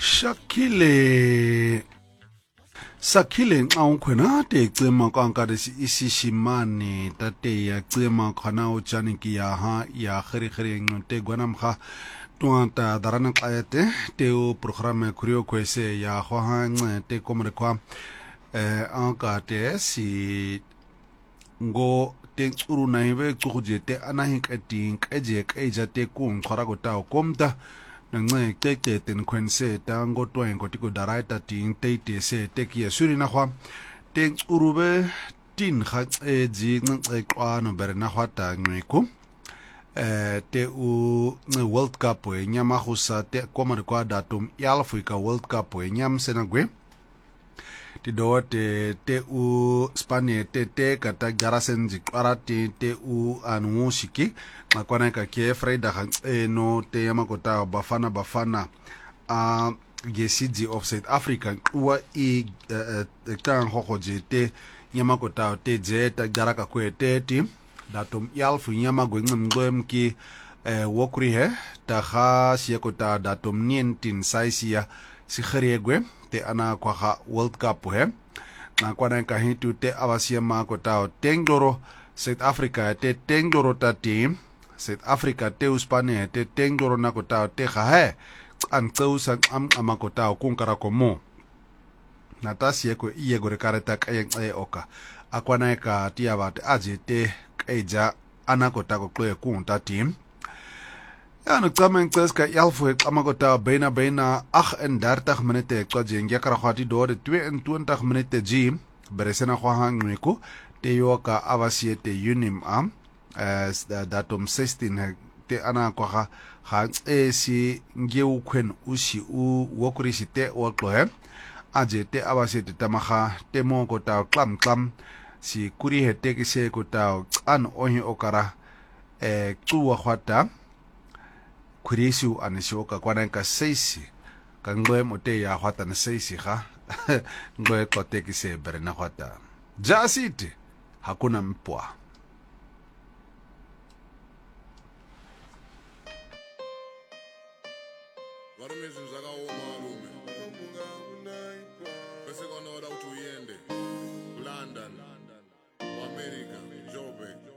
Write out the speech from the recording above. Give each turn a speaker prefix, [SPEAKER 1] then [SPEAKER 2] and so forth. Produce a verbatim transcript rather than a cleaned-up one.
[SPEAKER 1] Shakile Sakhile nxa ukhwena te cema kwankare isishimane tate ya cema khana uchani ki ya ha ya khiri khiri ngote gwanamkha tuanta darana qayate te o programa kurio kwese ya khoha nce te komre kwa eh anka te si ngo te tsuru na hibe tsukuje te anahin kating kaje kaja te kun khara go ta komta nangce teke ten kwense ta ngotwa ngotiko daraita ting tete se teki suri na khwa teng urube tin khat e ji nce kwano berna khwata ngweku eh te u World Cup e nyama khusa te komar kwa datum yalfika World Cup e nyam senagwe ti do te te u Spania te te kata garasen jikwara te te u anu shiki makwana ka ke Friday khan no te yamakota bafana bafana a gesidi of South Africa wa i kan hohoje te yamakota te je ta garaka kwete ti datum yalfu yamagwe ngmgwem ki wokri he ta kha siekota datum nineteen saisia si khariegwe te ana kwa World Cup he na kwa ka hitu te awasia ma ko ta tengdoro South Africa te tengdoro ta team South Africa te Uspane te tengdoro na ko ta te kha he an tsausa am amakota kun kara komo na ta sie ko iye gore kareta kayen e oka akwana ka tiaba te aje te eja ana ko ta ko kwe kun ta team ja, nu tsamen tseska yalfu amakota bena bena agt minute kwa jengia kara khwati do de tweeëntwintig minute ji beresena khwa hangweko te yoka avasie te unim am as datum sixteen te ana kwa ha e si ngeu kwen usi u wokuri si te oklo he aje te avasie te tamaha te mo ko ta klam klam si kuri he te kise ko ta an ohi okara e tsuwa khwata kurisu anishoka kwa ka seisi kangwe mote ya hwata na seisi ha ngwe kote kise berena hwata jasiti hakuna mpwa
[SPEAKER 2] Varumezi zvakaoma varume pese kwanoda kuti uende kuLondon kuAmerica Joburg